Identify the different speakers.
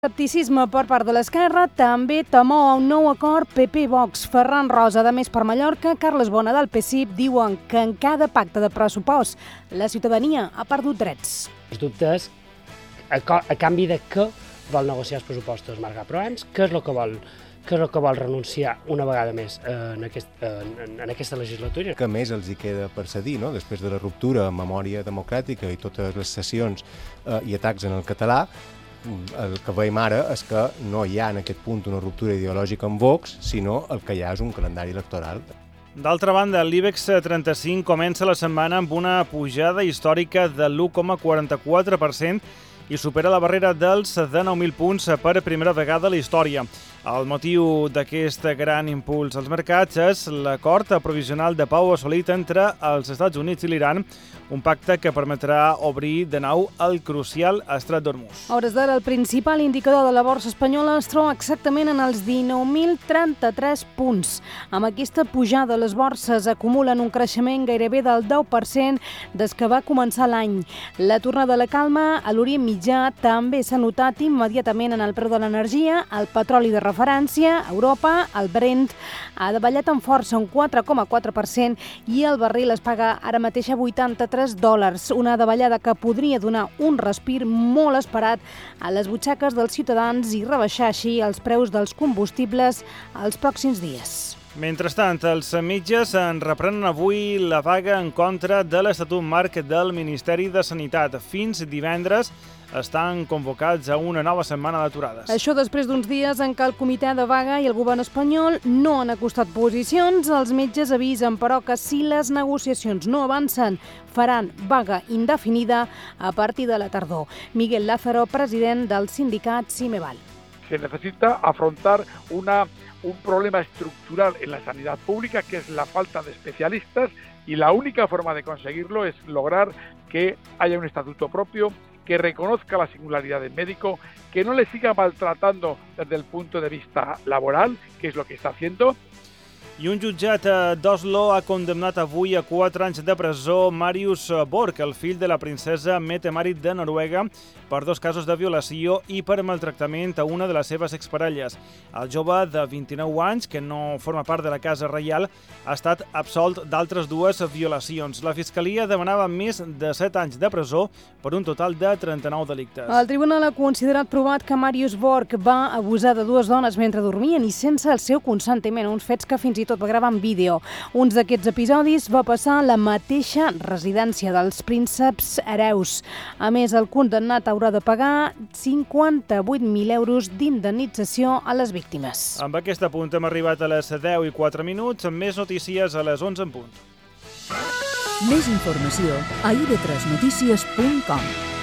Speaker 1: Escepticisme per part de l'esquerra, també temor a un nou acord PP-Vox. Ferran Rosa, de Més per Mallorca, Carles Bona del PSIP, diuen que en cada pacte de pressupost la ciutadania ha perdut drets.
Speaker 2: Els dubtes a canvi de què vol negociar els pressupostos Marga Proens, què és el que vol renunciar una vegada més en aquesta legislatura.
Speaker 3: Que més els hi queda per cedir, no? Després de la ruptura amb memòria democràtica i totes les sessions i atacs en el català, el que veiem ara és que no hi ha en aquest punt una ruptura ideològica amb Vox, sinó el que hi ha és un calendari electoral.
Speaker 4: D'altra banda, l'IBEX 35 comença la setmana amb una pujada històrica de l'1,44% i supera la barrera dels 19.000 punts per primera vegada a la història. El motiu d'aquest gran impuls als mercats és l'acord provisional de pau assolit entre els Estats Units i l'Iran, un pacte que permetrà obrir de nou el crucial Estret d'Hormuz.
Speaker 1: A hores d'ara, el principal indicador de la borsa espanyola es troba exactament en els 19.033 punts. Amb aquesta pujada, les borses acumulen un creixement gairebé del 10% des que va començar l'any. La tornada a la calma a l'Orient Mitjà també s'ha notat immediatament en el preu de l'energia, el petroli de referència, a Europa, el Brent ha davallat amb força un 4,4% i el barril es paga ara mateix a $83, una davallada que podria donar un respir molt esperat a les butxaques dels ciutadans i rebaixar així els preus dels combustibles els pròxims dies.
Speaker 4: Mentrestant, els metges en reprenen avui la vaga en contra de l'Estatut Marc del Ministeri de Sanitat. Fins divendres estan convocats a una nova setmana d'aturades.
Speaker 1: Això després d'uns dies en què el comitè de vaga i el govern espanyol no han acostat posicions. Els metges avisen, però, que si les negociacions no avancen, faran vaga indefinida a partir de la tardor. Miguel Lázaro, president del sindicat Cimeval.
Speaker 5: Se necesita afrontar un problema estructural en la sanidad pública, que es la falta de especialistas, y la única forma de conseguirlo es lograr que haya un estatuto propio, que reconozca la singularidad del médico, que no le siga maltratando desde el punto de vista laboral, que es lo que está haciendo.
Speaker 4: I un jutjat d'Oslo ha condemnat avui a 4 anys de presó Marius Borg, el fill de la princesa Mette-Marit de Noruega, per 2 casos de violació i per maltractament a una de les seves exparelles. El jove de 29 anys, que no forma part de la Casa Reial, ha estat absolt d'altres 2 violacions. La Fiscalia demanava més de 7 anys de presó per un total de 39 delictes.
Speaker 1: El tribunal ha considerat provat que Marius Borg va abusar de 2 dones mentre dormien i sense el seu consentiment, uns fets que fins i tot va gravar en vídeo. Uns d'aquests episodis va passar a la mateixa residència dels prínceps hereus. A més, el condemnat haurà de pagar 58.000 euros d'indemnització a les víctimes.
Speaker 4: Amb aquest apunt hem arribat a les 10:04, més notícies a les 11 en punt.
Speaker 6: Més informació a ib3notícies.com.